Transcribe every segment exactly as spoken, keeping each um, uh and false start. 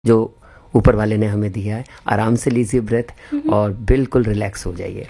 जो ऊपर वाले ने हमें दिया है। आराम से लीजिए ब्रेथ और बिल्कुल रिलैक्स हो जाइए।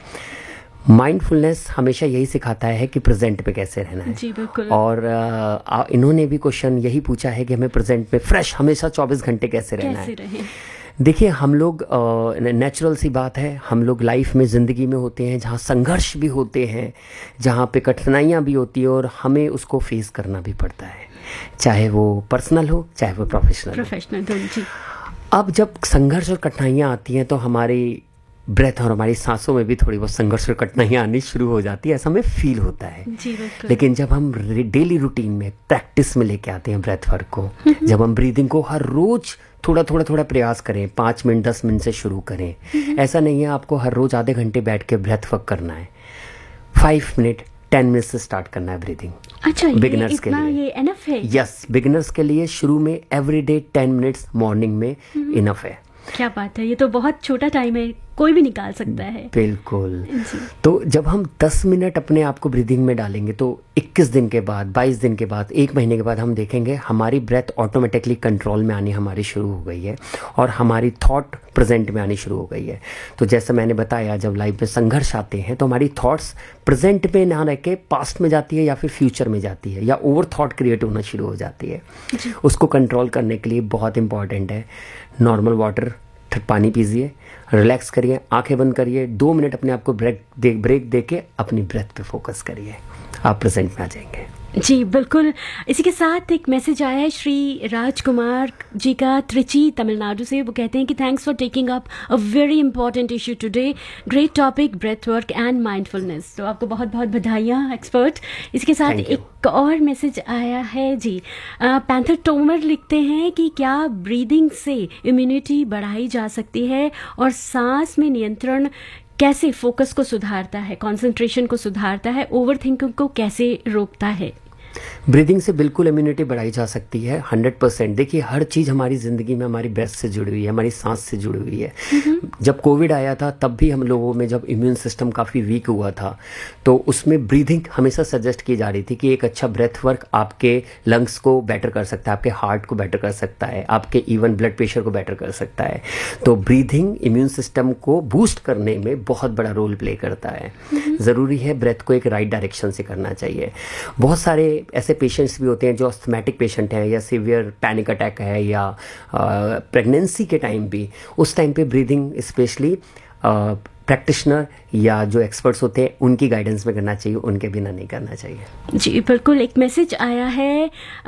माइंडफुलनेस हमेशा यही सिखाता है कि प्रेजेंट में कैसे रहना है। जी बिल्कुल। और आ, इन्होंने भी क्वेश्चन यही पूछा है कि हमें प्रेजेंट में फ्रेश हमेशा चौबीस घंटे कैसे रहना कैसे है। देखिए, हम लोग नेचुरल सी बात है, हम लोग लाइफ में ज़िंदगी में होते हैं जहाँ संघर्ष भी होते हैं, जहाँ पे कठिनाइयाँ भी होती है और हमें उसको फेस करना भी पड़ता है, चाहे वो पर्सनल हो चाहे वो प्रोफेशनल प्रोफेशनल हो। जी। अब जब संघर्ष और कठिनाइयाँ आती हैं तो हमारी ब्रेथ और हमारी सांसों में भी थोड़ी बहुत संघर्ष और कठिनाइयाँ आनी शुरू हो जाती है, ऐसा हमें फील होता है। जी बिल्कुल। लेकिन जब हम डेली रूटीन में प्रैक्टिस में लेके आते हैं ब्रेथ वर्क को, जब हम ब्रीदिंग को हर रोज थोड़ा थोड़ा थोड़ा प्रयास करें, पाँच मिनट दस मिनट से शुरू करें। ऐसा नहीं है आपको हर रोज आधे घंटे बैठ के ब्रेथ वर्क करना है, फाइव मिनट टेन मिनट से स्टार्ट करना है ब्रीदिंग। अच्छा, बिगिनर्स के लिए ये एनफ है? यस, बिगिनर्स के लिए शुरू में एवरीडे टेन मिनट्स मॉर्निंग में इनफ है। क्या बात है, ये तो बहुत छोटा टाइम है, कोई भी निकाल सकता है। बिल्कुल। तो जब हम दस मिनट अपने आप को ब्रीदिंग में डालेंगे तो इक्कीस दिन के बाद, बाईस दिन के बाद, एक महीने के बाद हम देखेंगे हमारी ब्रेथ ऑटोमेटिकली कंट्रोल में आनी हमारी शुरू हो गई है और हमारी थॉट प्रेजेंट में आनी शुरू हो गई है। तो जैसे मैंने बताया, जब लाइफ में संघर्ष आते हैं तो हमारी थॉट्स प्रेजेंट में ना रह के पास्ट में जाती है या फिर फ्यूचर में जाती है, या ओवर थॉट क्रिएट होना शुरू हो जाती है। उसको कंट्रोल करने के लिए बहुत इंपॉर्टेंट है नॉर्मल वाटर, पानी पीजिए, रिलैक्स करिए, आंखें बंद करिए, दो मिनट अपने आप को ब्रेक दे ब्रेक दे के अपनी ब्रेथ पे फोकस करिए, आप प्रेजेंट में आ जाएंगे। जी बिल्कुल। इसी के साथ एक मैसेज आया है श्री राजकुमार जी का, त्रिची तमिलनाडु से। वो कहते हैं कि thanks for taking up a very important issue today, great topic breath work and mindfulness. तो आपको बहुत बहुत बधाइयाँ एक्सपर्ट। इसके साथ एक और मैसेज आया है जी, पैंथर टोमर लिखते हैं कि क्या ब्रीदिंग से इम्यूनिटी बढ़ाई जा सकती है और सांस में नियंत्रण कैसे फोकस को सुधारता है, कंसंट्रेशन को सुधारता है, ओवर थिंकिंग को कैसे रोकता है? ब्रीदिंग से बिल्कुल इम्यूनिटी बढ़ाई जा सकती है, हंड्रेड परसेंट। देखिए, हर चीज़ हमारी ज़िंदगी में हमारी ब्रेथ से जुड़ी हुई है, हमारी सांस से जुड़ी हुई है। जब कोविड आया था तब भी हम लोगों में जब इम्यून सिस्टम काफ़ी वीक हुआ था तो उसमें ब्रीदिंग हमेशा सजेस्ट की जा रही थी कि एक अच्छा ब्रेथ वर्क आपके लंग्स को बेटर कर सकता है, आपके हार्ट को बेटर कर सकता है, आपके इवन ब्लड प्रेशर को बेटर कर सकता है। तो ब्रीदिंग इम्यून सिस्टम को बूस्ट करने में बहुत बड़ा रोल प्ले करता है। ज़रूरी है ब्रेथ को एक राइट डायरेक्शन से करना चाहिए। बहुत सारे ऐसे पेशेंट्स भी होते हैं जो अस्थमैटिक पेशेंट हैं या सीवियर पैनिक अटैक है या प्रेगनेंसी के टाइम भी, उस टाइम पे ब्रीदिंग स्पेशली प्रैक्टिशनर या जो एक्सपर्ट्स होते हैं उनकी गाइडेंस में करना चाहिए, उनके बिना नहीं करना चाहिए। जी बिल्कुल। एक मैसेज आया है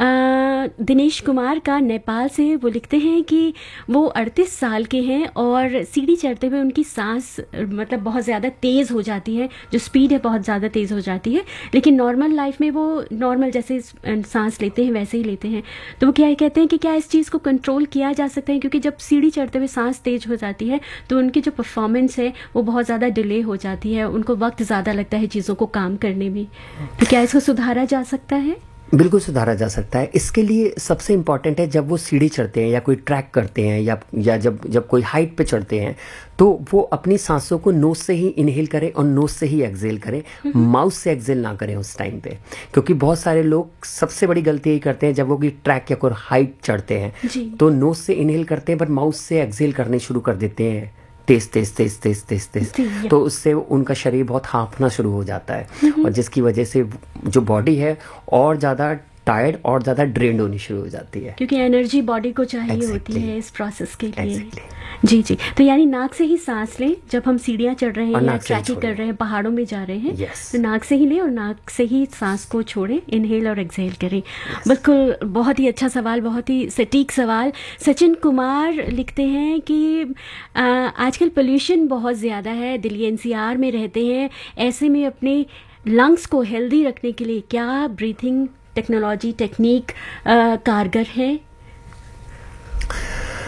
आ, दिनेश कुमार का, नेपाल से। वो लिखते हैं कि वो अड़तीस साल के हैं और सीढ़ी चढ़ते हुए उनकी सांस मतलब बहुत ज़्यादा तेज़ हो जाती है, जो स्पीड है बहुत ज़्यादा तेज़ हो जाती है, लेकिन नॉर्मल लाइफ में वो नॉर्मल जैसे सांस लेते हैं वैसे ही लेते हैं। तो वो क्या कहते हैं कि क्या इस चीज़ को कंट्रोल किया जा सकता है, क्योंकि जब सीढ़ी चढ़ते हुए सांस तेज़ हो जाती है तो उनकी जो परफॉर्मेंस है वो बहुत ज़्यादा डिले हो जाती है, उनको वक्त ज़्यादा लगता है चीज़ों को काम करने में। तो क्या इसको सुधारा जा सकता है? बिल्कुल सुधारा जा सकता है। इसके लिए सबसे इम्पॉर्टेंट है, जब वो सीढ़ी चढ़ते हैं या कोई ट्रैक करते हैं या या जब जब कोई हाइट पे चढ़ते हैं तो वो अपनी सांसों को नोज से ही इनहेल करें और नोज से ही एक्सहेल करें, माउथ से एक्सहेल ना करें उस टाइम पे। क्योंकि बहुत सारे लोग सबसे बड़ी गलती यही करते हैं, जब वो कोई ट्रैक या कोई हाइट चढ़ते हैं तो नोज से इनहेल करते हैं बट माउथ से एक्सहेल करने शुरू कर देते हैं, तेज तेज तेज तेज तेज तेज तो उससे उनका शरीर बहुत हाँफना शुरू हो जाता है और जिसकी वजह से जो बॉडी है और ज़्यादा टायर्ड और ज़्यादा ड्रेन्ड होनी शुरू हो जाती है, क्योंकि एनर्जी बॉडी को चाहिए exactly. होती है इस प्रोसेस के लिए। exactly. जी जी। तो यानी नाक से ही सांस लें जब हम सीढ़ियाँ चढ़ रहे हैं या ट्रैकिंग कर रहे हैं, पहाड़ों में जा रहे हैं, yes. तो नाक से ही लें और नाक से ही सांस को छोड़ें, इनहेल और एक्सहेल करें। yes. बिल्कुल, बहुत ही अच्छा सवाल, बहुत ही सटीक सवाल। सचिन कुमार लिखते हैं कि आ, आजकल पोल्यूशन बहुत ज़्यादा है, दिल्ली एन सी आर में रहते हैं, ऐसे में अपने लंग्स को हेल्दी रखने के लिए क्या ब्रीथिंग टेक्नोलॉजी टेक्निक कारगर है?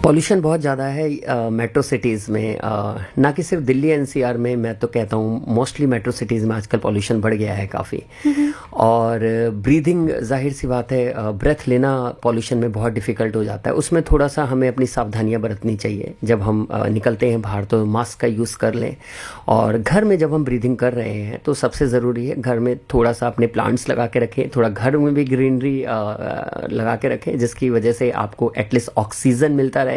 पॉल्यूशन बहुत ज़्यादा है मेट्रो सिटीज़ में, uh, ना कि सिर्फ दिल्ली एनसीआर में, मैं तो कहता हूँ मोस्टली मेट्रो सिटीज़ में आजकल पॉल्यूशन बढ़ गया है काफ़ी। और ब्रीदिंग जाहिर सी बात है, ब्रेथ uh, लेना पॉल्यूशन में बहुत डिफ़िकल्ट हो जाता है। उसमें थोड़ा सा हमें अपनी सावधानियाँ बरतनी चाहिए। जब हम uh, निकलते हैं बाहर तो मास्क का यूज़ कर लें, और घर में जब हम ब्रीदिंग कर रहे हैं तो सबसे ज़रूरी है घर में थोड़ा सा अपने प्लांट्स लगा के रखें, थोड़ा घर में भी ग्रीनरी uh, लगा के रखें, जिसकी वजह से आपको एटलीस्ट ऑक्सीजन मिलता रहे।